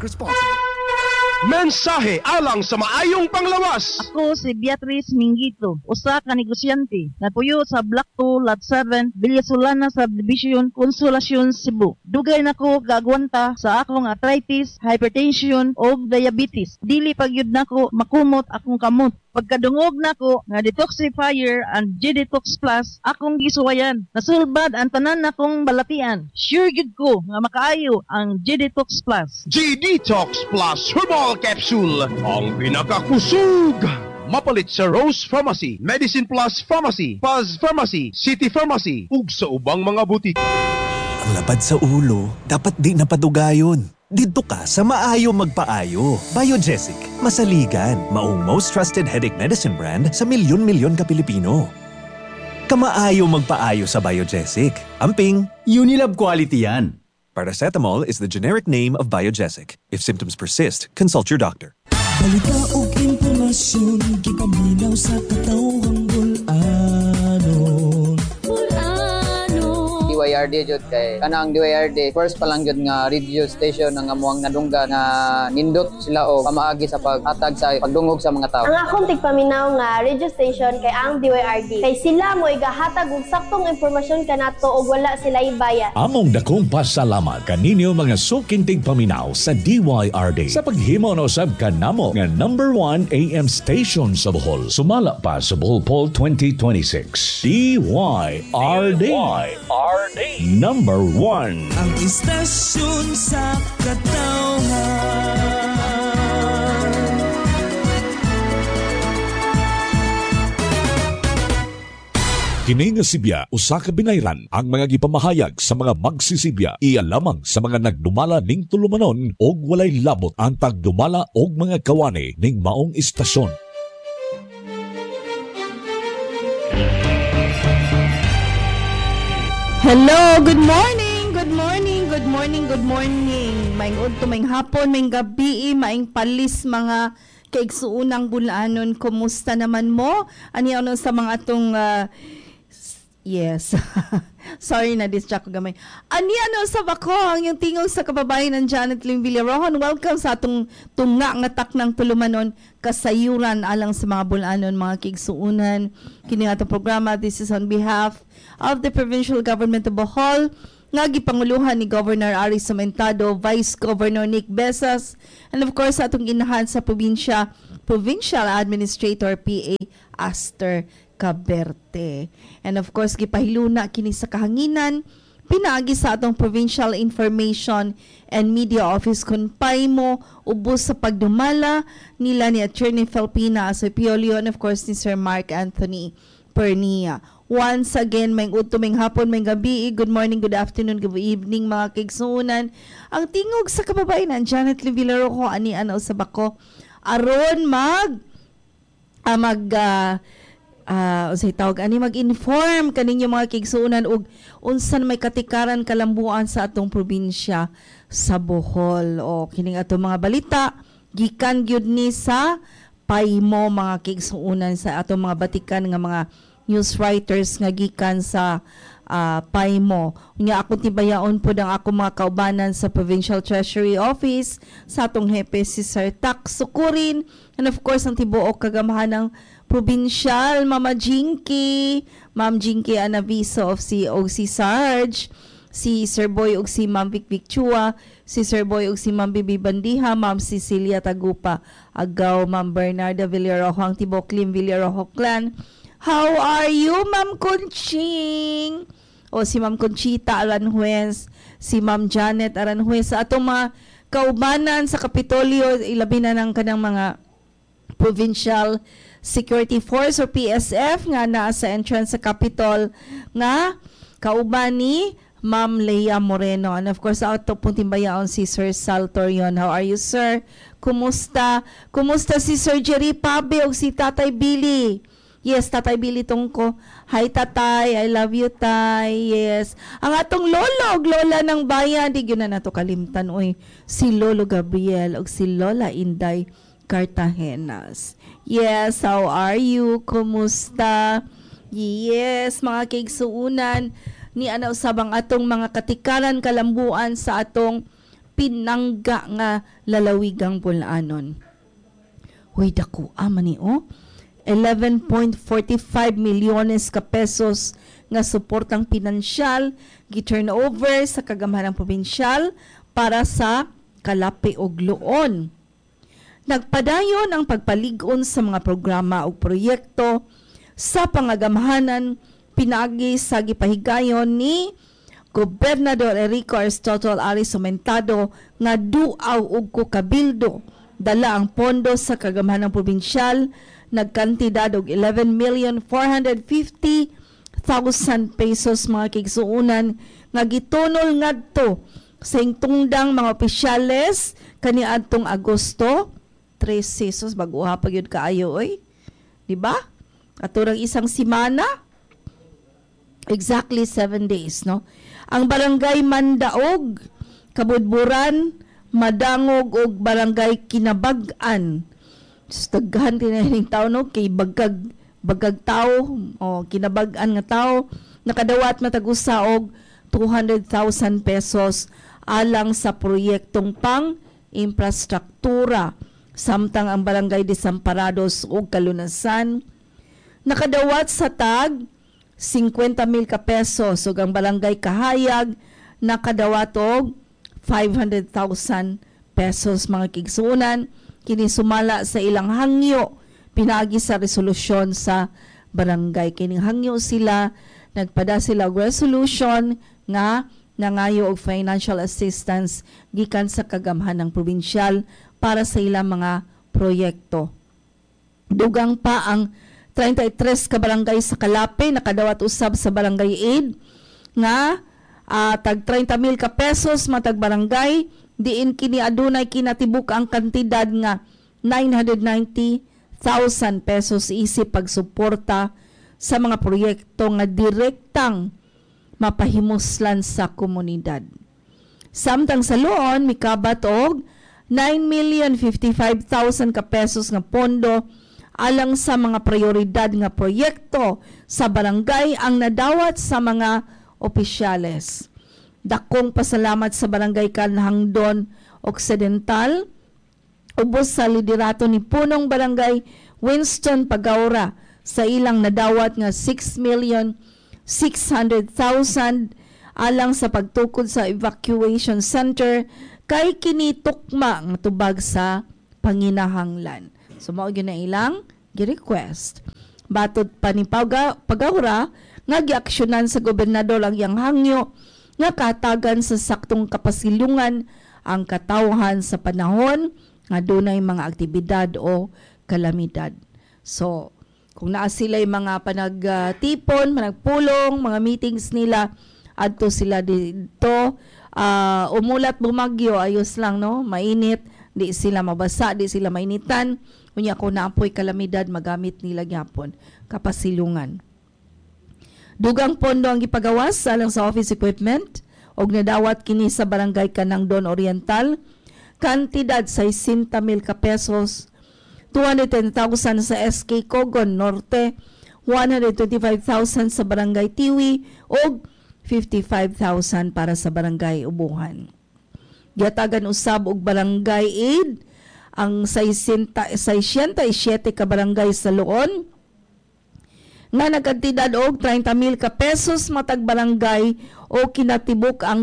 responsibly. Mensahe alang sa maayong panglawas. Ako si Beatrice Mingito, usa ka negosyante, napuyo sa Block 2, Lot 7, Villasolana Subdivision, Consolacion, Cebu. Dugay nako gagwanta sa akong arthritis, hypertension o diabetes. Dili pagyud nako makumot akong kamot. Pagkadungog nako nga detoxifier and G-Detox Plus akong gisuwayan. Nasulbad ang tanan nakong balatian. Sure gyud ko nga makaayo ang G-Detox Plus. G-Detox Plus Herbal Capsule, ang pinakakusog. Mapalit sa Rose Pharmacy, Medicine Plus Pharmacy, Paz Pharmacy, City Pharmacy, ug sa ubang mga butik. Ang lapad sa ulo, dapat di napadugayon. Dito ka sa maayo magpaayo. Biogesic, masaligan, maong most trusted headache medicine brand sa milyon-milyon ka Pilipino. Kamaayo magpaayo sa Biogesic. Amping, Unilab quality yan. Paracetamol is the generic name of Biogesic. If symptoms persist, consult your doctor. Balita o impormasyon, gipaminaw sa katawang bulanon. DYRD jud kay kanang DYRD first pa lang jud nga radio station nga amuang nadungga nga nindot sila o pamaagi sa paghatag sa pagdungog sa mga tao. Ang akong tigpaminaw nga radio station kay ang DYRD kay sila mo igahatag og saktong impormasyon kanato og wala sila ibayad. Among dakong pasalamat kaninyo mga suking tigpaminaw sa DYRD sa paghimo na usab kanamo nga number 1 AM station sa Bohol. Sumala pa sa Bohol Poll 2026. DYRD. Number 1. Ang istasyon sa katawhan. Kini nga Sibya, usa ka binayran ang mga gipamahayag sa mga magsisibya. Iya lamang sa mga nagdumala ning tulumanon og walay labot ang pagdumala og mga kawani ning maong istasyon. Hello, good morning, good morning, good morning, good morning. Maing udto, maing hapon, maing gabi, maing palis mga kaigsuunang bulanon. Kumusta naman mo? Ani ano sa mga atong yes. Sorry na distract ko gamay. Ani ano sa bako ang yung tingog sa kababayan ng Janet Lim Villarojon. Welcome sa atong tunga nga tak ng tulumanon kasayuran alang sa mga bulanon, mga kaigsuunan. Kini atong programa, this is on behalf of the Provincial Government of Bohol, nga gipanguluhan ni Governor Ari Samentado, Vice Governor Nick Besas, and of course atong inahan sa probinsya, Provincial Administrator PA Aster Caberte. And of course gipahiluna kini sa kahanginan pinaagi sa atong Provincial Information and Media Office kung paimo ubos sa pagdumala nila ni Attorney Felpina Asopiolio and of course ni Sir Mark Anthony Pernia. Once again, may utuming hapon, may gabi, good morning, good afternoon, good evening mga kaigsuunan. Ang tingog sa kababayan, Janet Lim Villarojon, ani ano sa bako, aron mag-inform kaninyo mga kaigsuunan og unsan may katikaran kalambuan sa atong probinsya sa Bohol. O kining atong mga balita, gikan gyud ni sa paimo mga kaigsuunan sa atong mga batikan nga mga news writers nga gikan sa paimo. Unya ako tibayaon po ang ako mga kaubanan sa Provincial Treasury Office sa atong hepe si Sir Tax Sukurin and of course ang tibuok kagamahan ng Provincial Mama Jinky, Ma'am Jinky Anaviso of si Sarge, si Sir Boy ug si Ma'am Vic Chua, si Sir Boy ug si Ma'am Bibi Bandiha, Ma'am Cecilia Tagupa, agaw Ma'am Bernarda Villarojo, ang tibok Lim Villarojo clan. How are you, Ma'am Conching? O si Ma'am Conchita Aranjuez, si Ma'am Janet Aranjuez, sa atong mga kaubanan sa Kapitolyo, ilabi na ng kanang mga Provincial Security Force or PSF nga naa sa entrance sa Capitol nga kauban ni Ma'am Leia Moreno. And of course, ato pong timbayaon si Sir Sal Torion. How are you, sir? Kumusta? Kumusta si Sir Jerry Pabe o si Tatay Billy? Yes, Tatay Billy Tongko. Hi, Tatay. I love you, Tay. Yes. Ang atong lolo, lola ng bayan, di yun na nato kalimtan. Uy, si Lolo Gabriel o si Lola Inday Cartagenas. Yes, how are you? Kumusta? Yes, mga kaigsuunan, ni ano sabang atong mga katikaran kalambuan sa atong pinangga nga lalawigang pulanon. Hoy dako man ni 11.45 milyones ka pesos nga suportang pinansyal gi-turn over sa kagamhanang probinsyal para sa Kalapi ug Luon. Nagpadayon ang pagpalig-on sa mga programa ug proyekto sa pangagamhanan pinaagi sa gipahigayon ni Gobernador Enrico Aristotle Ari Somentado nga duaw ug kabildo dala ang pondo sa kagamhanang probinsyal nagkantidad og 11,450,000 pesos mga kigsuunan nga gitunol ngadto sa tungdang mga opisyales kaniadtong Agosto 13 sus baguha pa gyud kaayo oy, di ba? Aturang isang semana, exactly 7 days, no? Ang barangay Mandaog, Kabudburan, Madangog ug barangay Kinabag-an. Daghan tinahiling tao, no? Kay bagag tao, o kinabag-an nga tao, nakadawat matag-usa og 200,000 pesos alang sa proyektong pang-infrastruktura. Samtang ang barangay Desamparados ug Kalunasan nakadawat sa tag 50,000 ka pesos ug ang barangay Kahayag nakadawat og 500,000 pesos mga kigsuunan kini sumala sa ilang hangyo pinaagi sa resolusyon sa barangay. Kining hangyo sila nagpada sila og resolution nga nangayo og financial assistance gikan sa kagamhanang probinsyal para sa ilang mga proyekto. Dugang pa ang 33 ka barangay sa Kalapi nakadawat usab sa barangay aid nga tag 30,000 ka pesos matag barangay diin kini adunay kinatibuk ang kantidad nga 990,000 pesos isip pagsuporta sa mga proyekto nga direktang mapahimuslan sa komunidad. Samtang sa Luon mikabat og 9,055,000 ka pesos nga pondo alang sa mga prioridad nga proyekto sa barangay ang nadawat sa mga opisyales. Dakong pasalamat sa barangay Kanhangdon Occidental, ubos sa liderato ni punong barangay Winston Pagaura sa ilang nadawat nga 6,600,000 alang sa pagtukod sa evacuation center kay kinitukma ang tubag sa panginahanglan. So mao gyud na ilang gi-request. Batot pa ni Pagaura nga giaksyonan sa gobernador ang iyang hangyo nga katagan sa saktong kapasilungan ang katawhan sa panahon nga dunay mga aktibidad o kalamidad. So kung naa sila'y mga panagtipon, managpulong, mga meetings nila, adto sila dito, umulat bumagyo, ayos lang, no? Mainit, di sila mabasa, di sila mainitan. Kunya kung naapoy kalamidad, magamit nila gyapon kapasilungan. Dugang pondo ang gipagawas alang sa office equipment og nadawat kini sa barangay Kanangdon Oriental, kantidad 60,000 ka pesos, 210,000 sa SK Cogon Norte, 125,000 sa barangay Tiwi ug 55,000 para sa barangay Ubuhan. Giatagan usab og barangay aid ang 67 ka barangay sa Luon nga nagkantidad og 30,000 ka pesos matag barangay o kinatibuk ang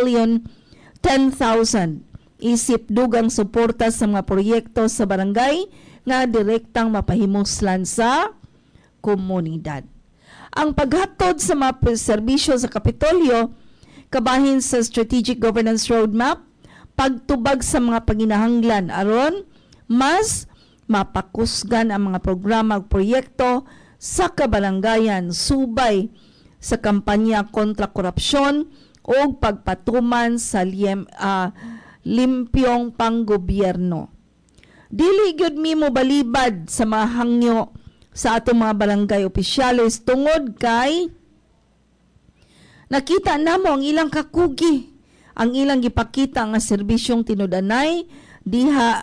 2,010,000 isip dugang suporta sa mga proyekto sa barangay nga direktang mapahimuslan sa komunidad. Ang paghatod sa mga serbisyo sa Kapitolyo kabahin sa Strategic Governance Roadmap, pagtubag sa mga panginahanglan aron mas mapakusgan ang mga programa ug proyekto sa kabarangayan subay sa kampanya kontra korupsyon o pagpatuman sa limpyong panggobyerno. Dili gyud mi mo balibad sa mga hangyo sa atong mga barangay opisyales tungod kay nakita namo ang ilang kakugi, ang ilang gipakita nga serbisyong tinudanay diha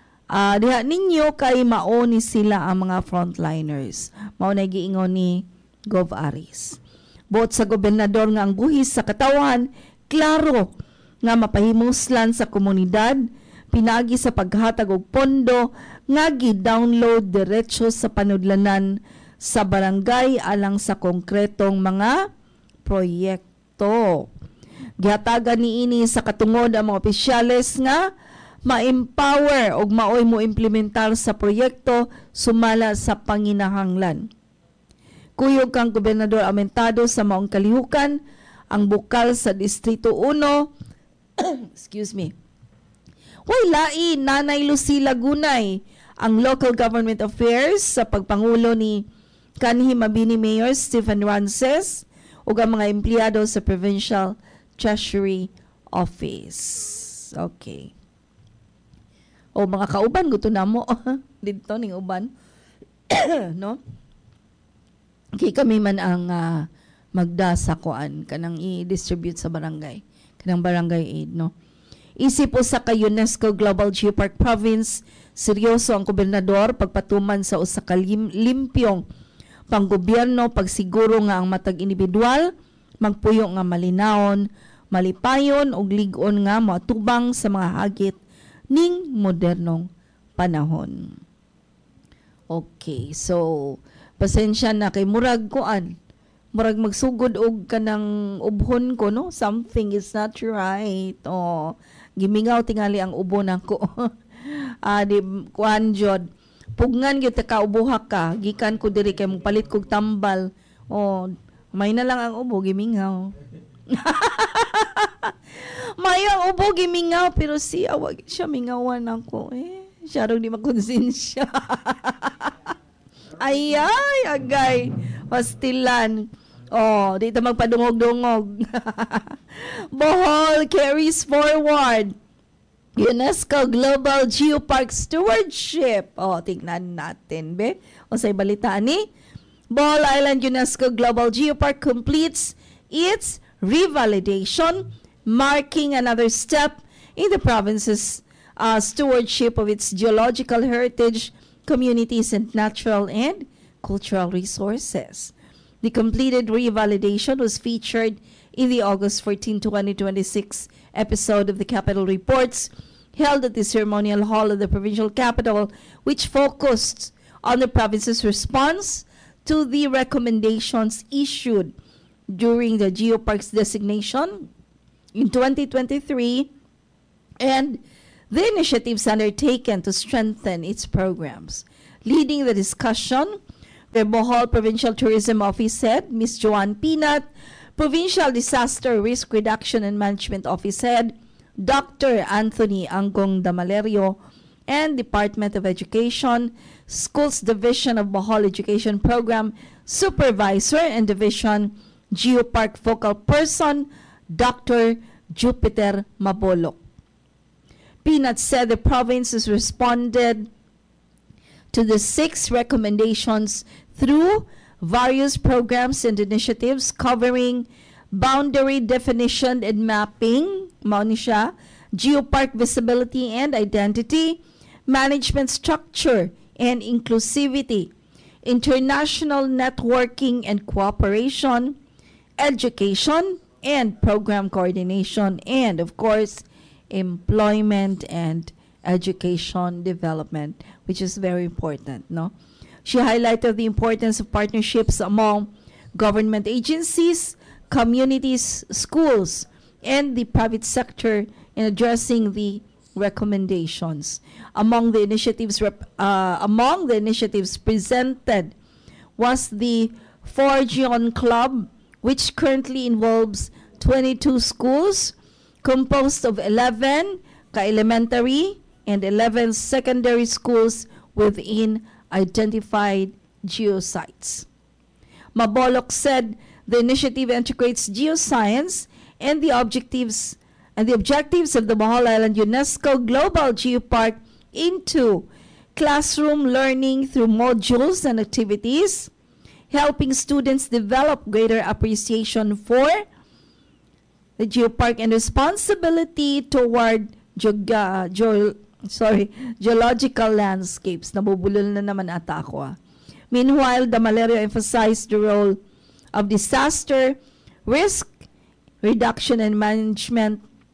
ninyo kay mao ni sila ang mga frontliners. Mao na giingon ni Gov. Aris. Buot sa gobernador nga ang buhis sa katawan, klaro nga mapahimuslan sa komunidad, pinagi sa paghatag og pondo nga gi-download diretso sa panudlanan sa barangay alang sa konkretong mga proyekto. Gihatagan niini sa katungod ang mga opisyales nga ma-empower og maoy mo implementar sa proyekto sumala sa panginahanglan. Kuyog kang Gobernador Aumentado sa maong kalihukan ang bukal sa Distrito 1 excuse me. Lain Nanay Lucila Gunay ang Local Government Affairs sa pagpangulo ni kanhi Mabini Mayor Stephen Rances ug ang mga empleyado sa Provincial Treasury Office. Okay. O mga kauban gusto na mo dito ning uban no? Okay, kami man ang magda sa kuan kanang i-distribute sa barangay kanang barangay aid no. Isip usa ka UNESCO Global Geopark Province, seryoso ang gobernador pagpatuman sa usa ka limpyong panggobyerno pagsiguro nga ang matag individual magpuyo nga malinawon, malipayon ug lig-on nga moatubang sa mga hagit ning modernong panahon. Okay, so pasensya na kay murag kuan. Murag magsugod og kanang ubhon ko no, something is not right. Oh, gimingaw tingali ang ubon nako. Di kuan jud. Pugngan gyud ta kaubuhak ka, gikan ko diri kay palit kog tambal. Oh, may na lang ang ubo gimingaw. Mayang ubo gimingaw pero siya wag siya mingawan ako siya raw di makonsensya. Ay agay pastilan. Oh, dito magpadungog-dungog. Bohol carries forward UNESCO Global Geopark Stewardship. Oh, tingnan natin be. O sa balita ni Bohol Island UNESCO Global Geopark completes its revalidation, marking another step in the province's stewardship of its geological heritage, communities, and natural and cultural resources. The completed revalidation was featured in the August 14, 2026 episode of the Capital Reports, held at the ceremonial hall of the provincial capital, which focused on the province's response to the recommendations issued during the Geoparks designation in 2023 and the initiatives undertaken to strengthen its programs. Leading the discussion, the Bohol Provincial Tourism Office Head, Ms. Joanne Pinat, Provincial Disaster Risk Reduction and Management Office Head, Dr. Anthony Angong Damalerio, and Department of Education, Schools Division of Bohol Education Program Supervisor and Division Geopark Focal Person, Dr. Jupiter Mabolok. Pinat said the province has responded to the 6 recommendations through various programs and initiatives covering boundary definition and mapping, geopark visibility and identity, management structure and inclusivity, international networking and cooperation, education and program coordination, and of course, employment and education development, which is very important, no? She highlighted the importance of partnerships among government agencies, communities, schools, and the private sector in addressing the recommendations. Among the initiatives presented was the Forgion Club, which currently involves 22 schools composed of 11 ka-elementary and 11 secondary schools within identified geosites. Mabolok said the initiative integrates geoscience and the objectives of the Bohol Island UNESCO Global Geopark into classroom learning through modules and activities, helping students develop greater appreciation for the geopark and responsibility toward geological landscapes. Nabubulol na naman ata ako. Meanwhile, Damalerio emphasized the role of disaster risk reduction and management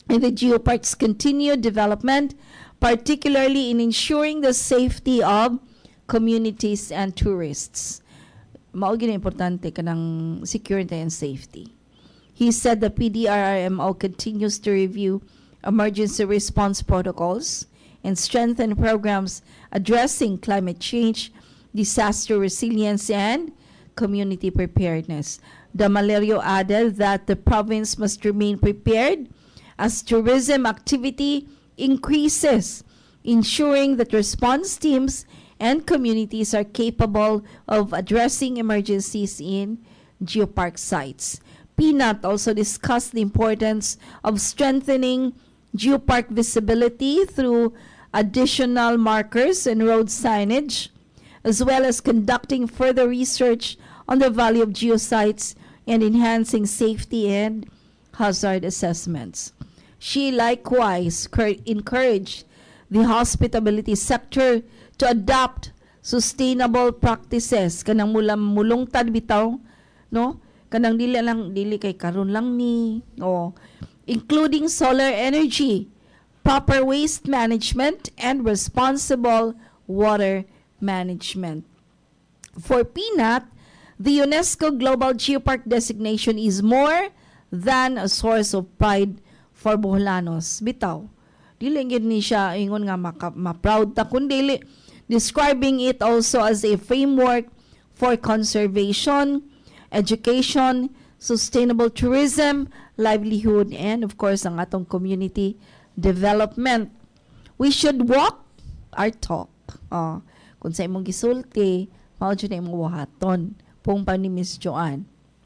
in the geopark's continued development, particularly in ensuring the safety of communities and tourists. Mao gyud importante kanang security and safety. He said the PDRRMO continues to review emergency response protocols and strengthen programs addressing climate change, disaster resilience, and community preparedness. Damalerio added that the province must remain prepared as tourism activity increases, ensuring that response teams and communities are capable of addressing emergencies in geopark sites. PNAT also discussed the importance of strengthening geopark visibility through additional markers and road signage, as well as conducting further research on the value of geosites and enhancing safety and hazard assessments. She likewise encouraged the hospitality sector to adopt sustainable practices kanang mulungtad bitaw, no, kanang dili kay karon lang ni, including solar energy, proper waste management, and responsible water management. For PNAT, the UNESCO Global Geopark designation is more than a source of pride for Boholanos. Bitaw, dili gid ni siya ingon nga ma-proud ta, kundi describing it also as a framework for conservation, education, sustainable tourism, livelihood, and of course ang atong community development. We should walk our talk. Kung sa imong gisulti, mao jud na imong wahaton. Pong pa ni Ms. Joanne.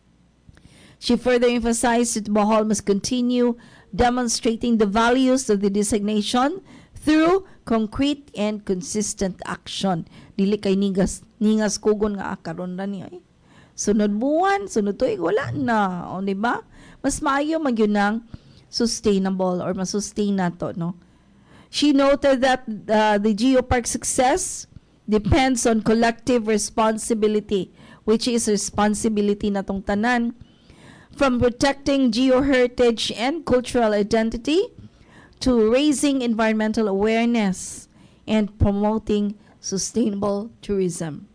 She further emphasized that Bohol must continue demonstrating the values of the designation through concrete and consistent action. Dili kay ningas kugon nga karon ra ni ay. Sunod buwan, sunod tuig wala na, o di ba? Mas maayo man yun ng sustainable or masustain nato, no? She noted that the geopark success depends on collective responsibility, which is responsibility natong tanan, from protecting geoheritage and cultural identity to raising environmental awareness and promoting sustainable tourism.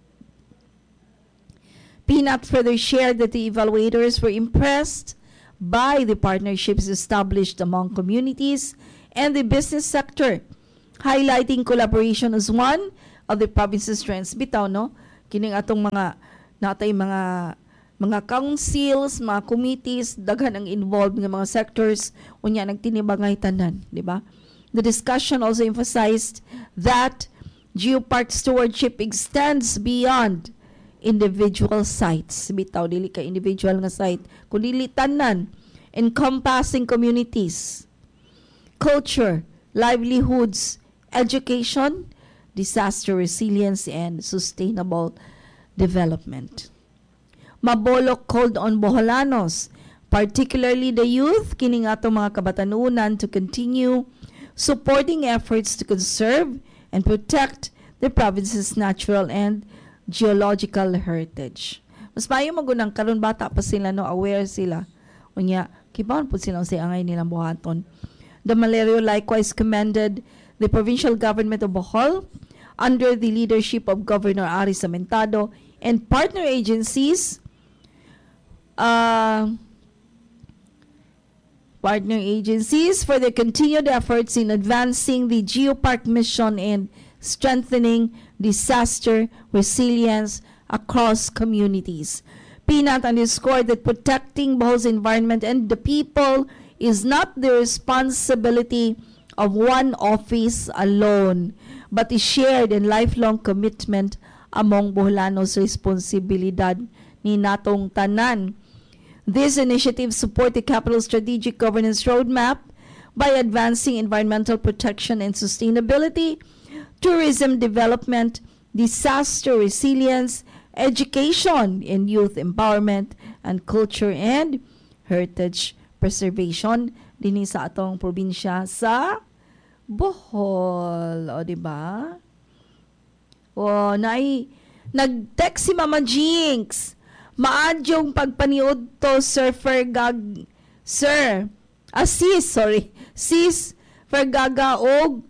PNAT further shared that the evaluators were impressed by the partnerships established among communities and the business sector, highlighting collaboration as one of the province's strengths. Bitaw, no? Kining atong mga natay mga councils, mga committees, daghan ang involved ng mga sectors, unya nagtinibangay tanan, di ba? The discussion also emphasized that geopark stewardship extends beyond individual sites. Bitaw, dili ka individual nga site, kundi tanan, encompassing communities, culture, livelihoods, education, disaster resilience, and sustainable development. Mabolok called on Boholanos, particularly the youth, kining atong mga kabatanunan, to continue supporting efforts to conserve and protect the province's natural and geological heritage. Mas maayo magunang karon bata pa sila, no, aware sila. Unya, kibaon po silang sa angay nilang buhaton. Damalerio likewise commended the provincial government of Bohol under the leadership of Governor Ari Samentado and partner agencies for their continued efforts in advancing the geopark mission and strengthening disaster resilience across communities. PNAT underscored that protecting Bohol's environment and the people is not the responsibility of one office alone, but is shared and lifelong commitment among Boholanos. Responsibilidad ni natong tanan. These initiatives support the capital's strategic governance roadmap by advancing environmental protection and sustainability, tourism development, disaster resilience, education and youth empowerment, and culture and heritage preservation dinhi sa atong probinsya sa Bohol. O, diba? O, nag-text si Mama Jinx. Maadyong pagpaniod to, Sir Fergag. Sir, Sis Fergaga og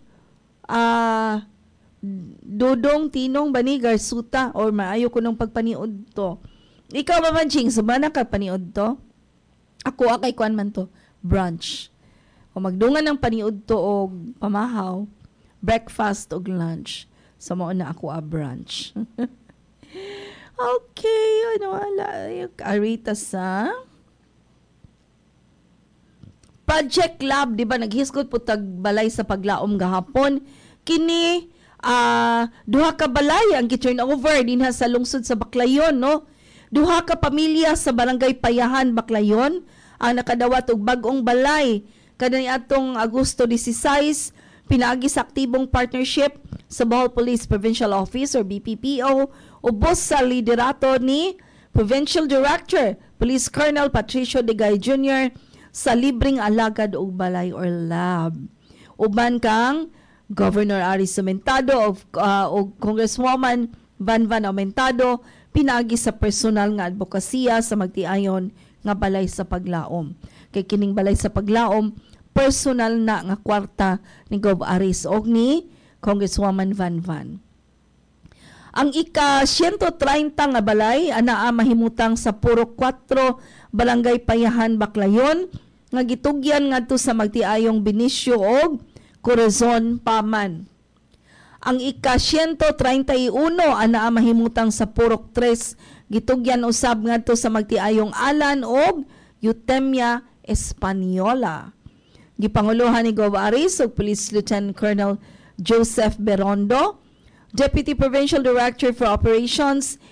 Dudong Tinong Bani Garsuta or maayo ko ng pagpaniod to. Ikaw ba man, Ching, sumana ka paniod to? Ako kay kuan man to, brunch. O magdungan ng paniod to og pamahaw, breakfast og lunch. So mao na ako brunch. Okay, ano wala yung arita sa Project Lab, di ba naghiskot po tagbalay sa paglaom gahapon. Kini duha ka balay ang gi-turn over dinha sa lungsod sa Baclayon, no? Duha ka pamilya sa Barangay Payahan, Baclayon ang nakadawat og bag-ong balay kadani atong Agosto 16 pinaagi sa aktibong partnership sa Bohol Police Provincial Office or BPPO ubos sa liderato ni Provincial Director Police Colonel Patricio Digay Jr. sa libreng alagad og balay or lab. Uban kang Governor Ari Sumentado o Congresswoman Van Aumentado pinagi sa personal nga advokasya sa magtiayon nga balay sa paglaom. Kay kining balay sa paglaom, personal na nga kwarta ni Gov. Aris o ni Congresswoman Van. Ang ika-130 nga balay anaa mahimutang sa puro 4 Barangay Payahan, Baclayon nga gitugyan ngadto sa magtiayong Benicio og Corazon, Paman. Ang ika-131 anaa mahimutang sa Purok 3 gitugyan usab ngadto sa magtiayong Alan og Eutemia Española. Gipanguluhan ni Gov. Aris ug Police Lieutenant Colonel Joseph Berondo, Deputy Provincial Director for Operations,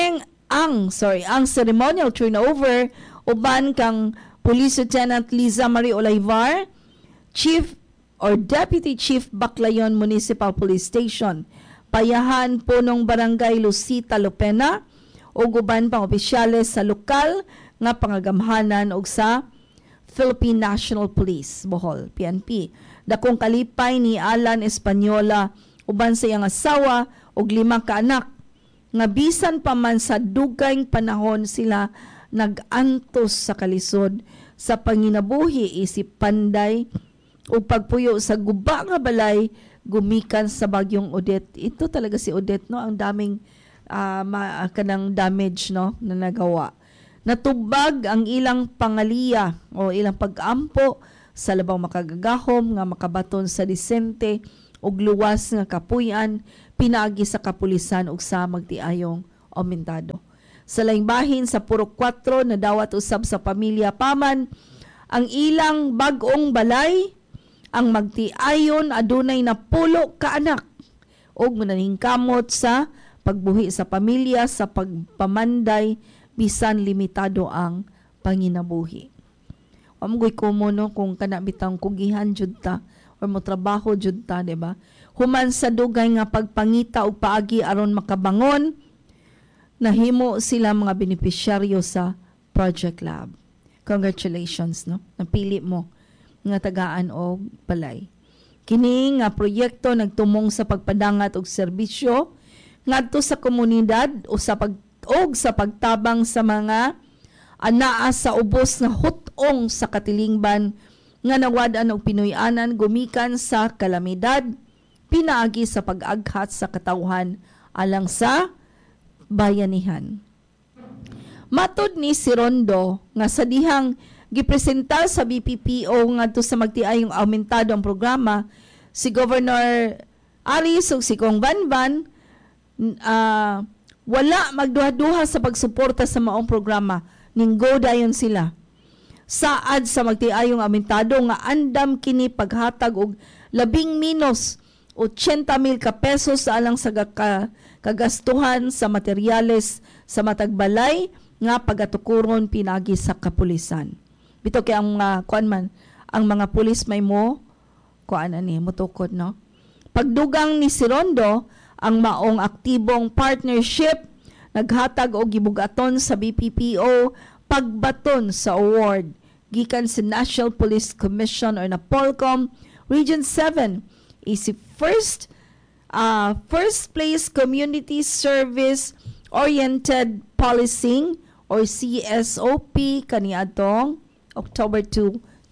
ang ceremonial turnover uban kang Police Lieutenant Liza Marie Olaivar, Chief or Deputy Chief Baclayon Municipal Police Station, Payahan Punong Barangay Lucita Lopena, o guban pang opisyales sa lokal nga pangagamhanan og sa Philippine National Police, Bohol, PNP. Dakong kalipay ni Alan Española, uban sa iyang asawa og 5 ka anak, nga bisan pa man sa dugayng panahon sila nag-antos sa kalisod sa panginabuhi isip panday o pagpuyo sa guba nga balay gumikan sa bagyong Odette. Ito talaga si Odette, no? Ang daming kanang damage, no, na nagawa. Natubag ang ilang pangaliya o ilang pag-ampo sa labang makagagahom nga makabaton sa disente og luwas nga kapuy-an pinaagi sa kapulisan ug sa magtiayong Aumentado. Sa laing bahin sa Purok 4 na dawat usab sa pamilya Paman ang ilang bag-ong balay. Ang magtiayon adunay na 10 ka anak og manahingkamot sa pagbuhi sa pamilya sa pagpamanday bisan limitado ang panginabuhi. Amgoy ko mo, no, kung kana bitang kugihan jud ta or mo trabaho jud ta, di ba? Human sa dugay nga pagpangita og paagi aron makabangon, nahimo sila mga benepisyaryo sa Project Lab. Congratulations, no? Napili mo nga tagaan og balay. Kini nga proyekto nagtumong sa pagpadangat og serbisyo ngadto sa komunidad o sa pagtabang sa mga anaa sa ubos nga hutong sa katilingban nga nawad-an og Pinoy-anan gumikan sa kalamidad pinaagi sa pag-aghat sa katawhan alang sa bayanihan. Matod ni si Rondo nga sa dihang gipresentar sa BPPO ngadto sa magtiayong Aumentado ang programa, si Governor Aris ug si Kong Van wala magduha-duha sa pagsuporta sa maong programa ning go dayon sila. Saad sa magtiayong Aumentado nga andam kini paghatag og labing minus 80,000 ka pesos alang sa kagastuhan sa materyales sa matagbalay nga pagatukuron pinagi sa kapulisan. Bito kay ang ang mga pulis may mo mutukod, no? Pagdugang ni si Rondo ang maong aktibong partnership naghatag og gibugaton sa BPPO pagbaton sa award gikan sa National Police Commission or NAPOLCOM Region 7 is first place community service oriented policing or CSOP kaniadtong October 2,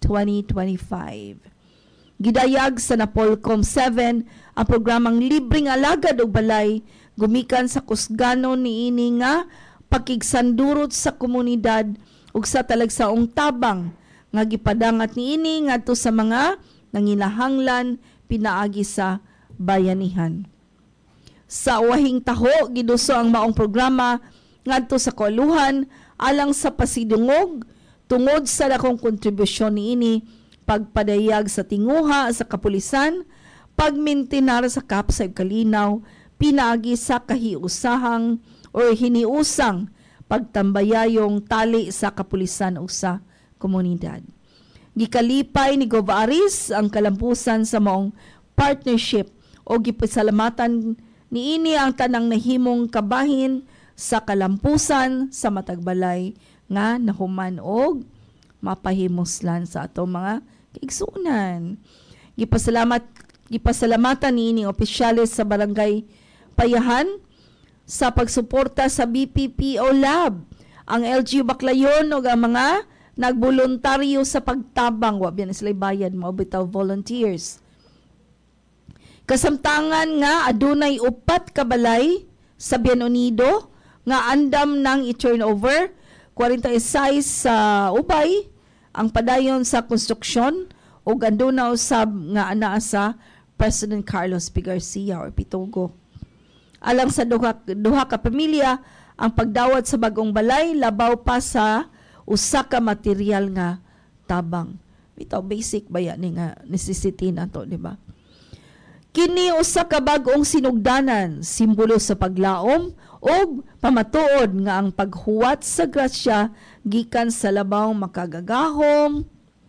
2025. Gidayag sa Napolcom 7 ang programang Libreng Alagad og Balay gumikan sa kusgano niini nga pakigsandurot sa komunidad ug sa talagsaong tabang nga gipadangat niini ngadto sa mga nanginahanglan pinaagi sa bayanihan. Sa wahing taho giduso ang maong programa ngadto sa kauluhan alang sa pasidungog tungod sa dakong kontribusyon niini pagpadayag sa tinguha sa kapulisan, pagmintinar sa kapsa ug kalinaw pinaagi sa kahiusahang o hiniusang pagtambayayong tali sa kapulisan o sa komunidad. Gikalipay ni Gov. Aris ang kalampusan sa maong partnership o gipasalamatan niini ang tanang nahimong kabahin sa kalampusan sa matagbalay nga nahuman og mapahimoslan sa atong mga kaigsunan. Gipasalamatan niini opisyales sa barangay Payahan sa pagsuporta sa BPPO Lab, ang LGU Baclayon o ang mga nagboluntaryo sa pagtabang, wa biyan sila bayad, mga bitaw volunteers. Kasamtangan nga adunay 4 ka balay sa Bien Unido nga andam ng i-turnover, 46 sa ubay ang padayon sa konstruksyon o aduna usab nga anaa sa President Carlos P. Garcia or Pitogo. Alang sa duha ka pamilya, ang pagdawat sa bagong balay labaw pa sa usa ka material nga tabang. Bitaw basic ba yan nga necessity na to, di ba? Kini usa ka bag-ong sinugdanan, simbolo sa paglaom o pamatuod nga ang paghuwat sa grasya gikan sa labaw makagagahom,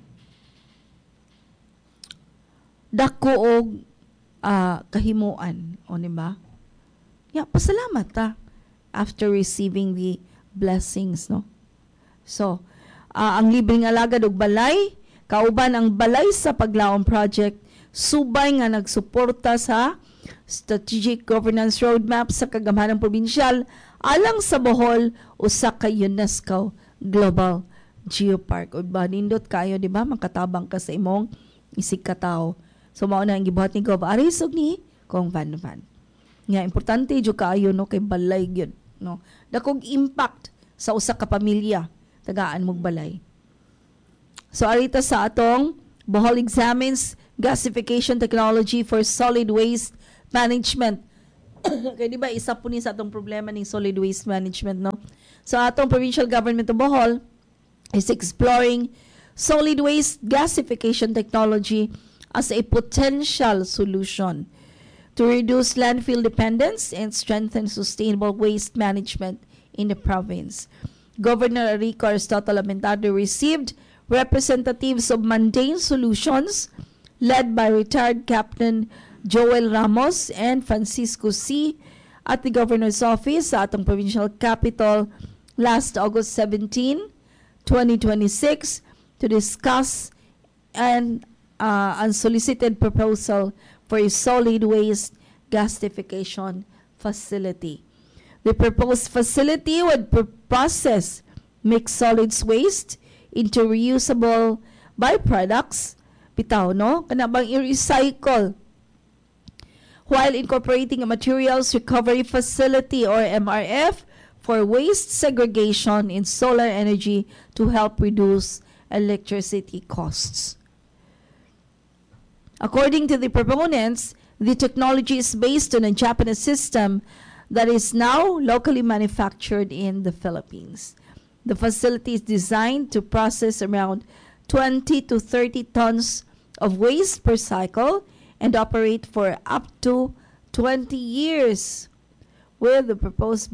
dako og kahimuan, o di ba? Pasalamat ta after receiving the blessings, no? So, ang libreng alagad og balay, kauban ang balay sa paglaom project, subay nga nagsuporta sa Strategic Governance Roadmap sa kagamhanang probinsyal alang sa Bohol usa ka UNESCO Global Geopark. O ba nindot kayo, di ba? Makatabang ka sa imong isig ka tao. So mao na ang gibuhat ni Gov. Aris ug ni Kong Van Van. Nga importante jud kaayo no kay balay gyud, no. Dakog impact sa usa ka pamilya tagaan mog balay. So arita sa atong Bohol examines gasification technology for solid waste management. Kaya di ba isa po ni sa atong problema ng solid waste management, no? So atong provincial government of Bohol is exploring solid waste gasification technology as a potential solution to reduce landfill dependence and strengthen sustainable waste management in the province. Governor Rico Aristotle Lamentado received representatives of Mundane Solutions led by retired Captain Joel Ramos and Francisco C. at the Governor's Office sa atong provincial capital last August 17, 2026 to discuss an unsolicited proposal for a solid waste gasification facility. The proposed facility would process mixed solids waste into reusable byproducts, bitaw, no? Kana bang i-recycle while incorporating a materials recovery facility or MRF for waste segregation in solar energy to help reduce electricity costs. According to the proponents, the technology is based on a Japanese system that is now locally manufactured in the Philippines. The facility is designed to process around 20 to 30 tons of waste per cycle and operate for up to 20 years with the proposed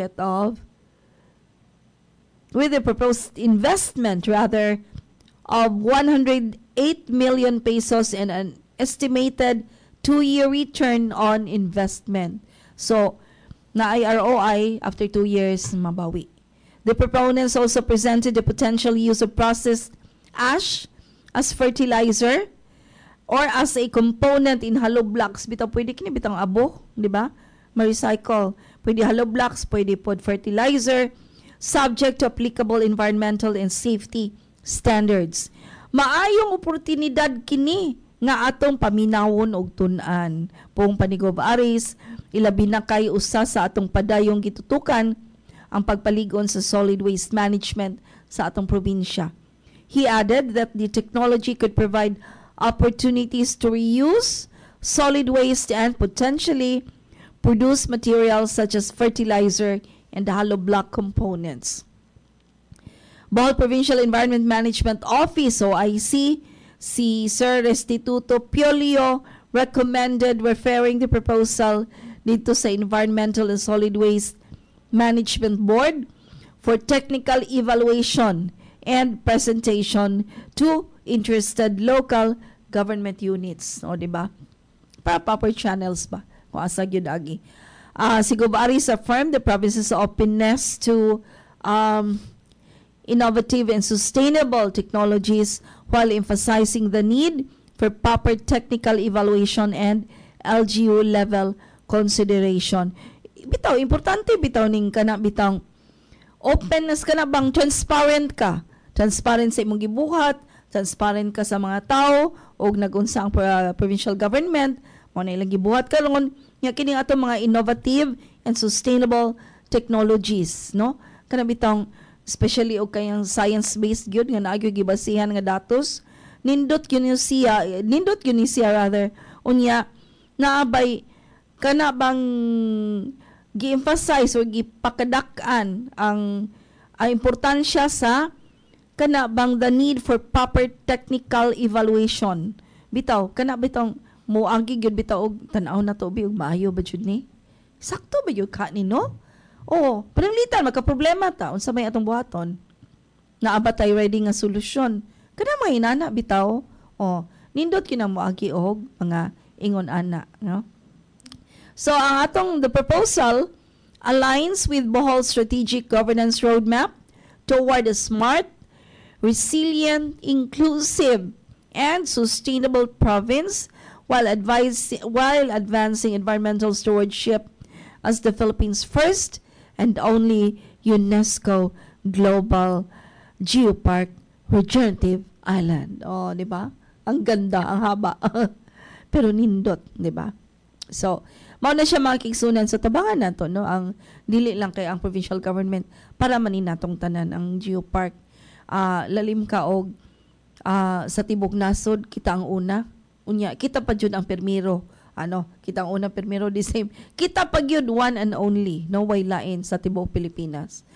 investment of 108 million pesos and an estimated 2-year return on investment. So, na ROI after 2 years mabawi. The proponents also presented the potential use of processed ash as fertilizer or as a component in hollow blocks. Bitaw pwede kini bitang abo, di ba? Ma-recycle. Pwede hollow blocks, pwede pod fertilizer, subject to applicable environmental and safety standards. Maayong oportunidad kini nga atong paminawon og tun-an. Pong Panigov Aris, ilabi na kay usa sa atong padayong gitutukan ang pagpaligon sa solid waste management sa atong probinsya. He added that the technology could provide opportunities to reuse solid waste and potentially produce materials such as fertilizer and hollow block components. Bohol Provincial Environment Management Office o IC, si Sir Restituto Piolio recommended referring the proposal dito sa Environmental and Solid Waste Management Board for technical evaluation and presentation to interested local government units. O, diba? Para proper channels ba? Kung asa yun agi. Si Gobaris affirmed the province's openness to innovative and sustainable technologies while emphasizing the need for proper technical evaluation and LGU level consideration. Bitaw, importante bitaw ning kana bitang openness ka na bang transparent ka. Transparent sa imong gibuhat, transparent ka sa mga tao o nagunsa ang provincial government mo na ilang gibuhat karon nya kini ato mga innovative and sustainable technologies, no? Kana bitang especially og kayang science-based gyud nga naagyo gibasihan nga datos nindot gyud ni siya rather unya naabay kana bang gi-emphasize o gipakadak-an ang importansya sa kana bang the need for proper technical evaluation. Bitaw kana bitong moagi gyud bitaw og tan-aw na to og maayo ba jud ni? Sakto ba gyud ka ni no? Oh, pananglitan magka-problema ta unsa may atong buhaton. Naabatay ready nga solusyon. Kada mga inana bitaw, oh, nindot kinang moagi og mga ingon ana, no? So the proposal aligns with Bohol's strategic governance roadmap toward a smart, resilient, inclusive, and sustainable province while advancing environmental stewardship as the Philippines' first and only UNESCO Global Geopark Regenerative Island. Oh, di ba? Ang ganda, ang haba. Pero nindot, di ba? So, mao na siya makikisunan sa tabangan nato, no? Ang dili lang kay ang provincial government para maninatong tanan ang geopark. Lalim ka og sa tibok nasod kita ang una. Unya, kita pa jud ang permiro. Kita ang unang permiro the same. Kita pa gyud one and only, no way lain sa tibuok Pilipinas.